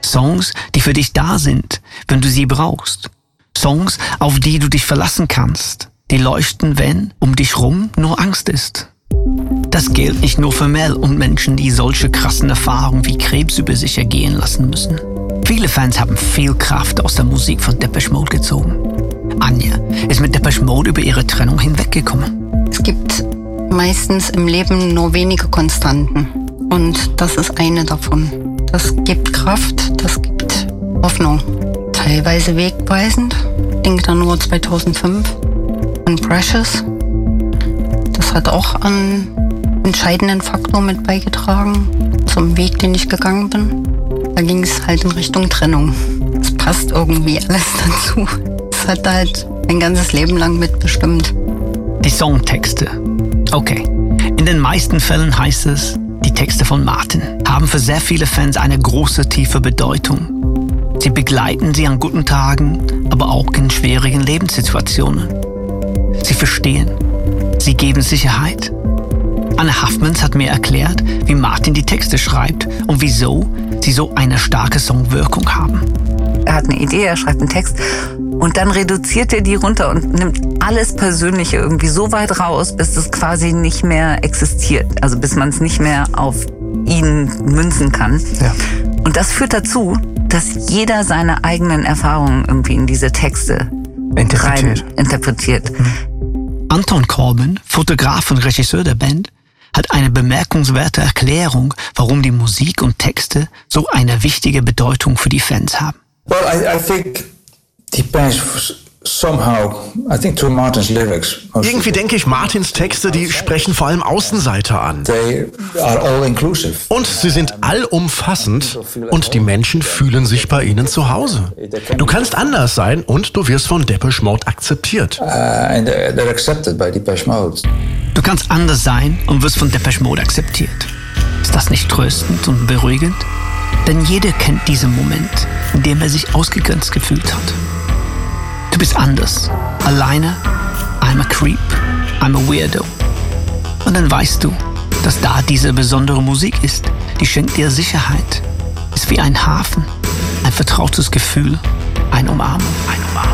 Songs, die für dich da sind, wenn du sie brauchst. Songs, auf die du dich verlassen kannst. Die leuchten, wenn um dich rum nur Angst ist. Das gilt nicht nur für Mel und Menschen, die solche krassen Erfahrungen wie Krebs über sich ergehen lassen müssen. Viele Fans haben viel Kraft aus der Musik von Depeche Mode gezogen. Anja ist mit Depeche Mode über ihre Trennung hinweggekommen. Es gibt meistens im Leben nur wenige Konstanten. Und das ist eine davon. Das gibt Kraft, das gibt Hoffnung. Teilweise wegweisend. Ich denke da nur 2005 an Precious. Das hat auch einen entscheidenden Faktor mit beigetragen zum Weg, den ich gegangen bin. Da ging es halt in Richtung Trennung. Es passt irgendwie alles dazu. Es hat halt mein ganzes Leben lang mitbestimmt. Die Songtexte. Okay. In den meisten Fällen heißt es, die Texte von Martin haben für sehr viele Fans eine große, tiefe Bedeutung. Sie begleiten sie an guten Tagen, aber auch in schwierigen Lebenssituationen. Sie verstehen. Sie geben Sicherheit. Anne Haffmans hat mir erklärt, wie Martin die Texte schreibt und wieso sie so eine starke Songwirkung haben. Er hat eine Idee, er schreibt einen Text und dann reduziert er die runter und nimmt alles Persönliche irgendwie so weit raus, bis es quasi nicht mehr existiert. Also bis man es nicht mehr auf ihn münzen kann. Ja. Und das führt dazu, dass jeder seine eigenen Erfahrungen irgendwie in diese Texte interpretiert. Anton Corbijn, Fotograf und Regisseur der Band, hat eine bemerkenswerte Erklärung, warum die Musik und Texte so eine wichtige Bedeutung für die Fans haben. Well, I think Depeche somehow, I think through Martin's lyrics. Irgendwie denke ich, Martins Texte, die sprechen vor allem Außenseiter an. They are all inclusive. Und sie sind allumfassend und die Menschen fühlen sich bei ihnen zu Hause. Du kannst anders sein und du wirst von Depeche Mode akzeptiert. And they're accepted by Depeche Mode. Du kannst anders sein und wirst von Depeche Mode akzeptiert. Ist das nicht tröstend und beruhigend? Denn jeder kennt diesen Moment, in dem er sich ausgegrenzt gefühlt hat. Du bist anders, alleine, I'm a creep, I'm a weirdo. Und dann weißt du, dass da diese besondere Musik ist, die schenkt dir Sicherheit. Ist wie ein Hafen, ein vertrautes Gefühl, eine Umarmung.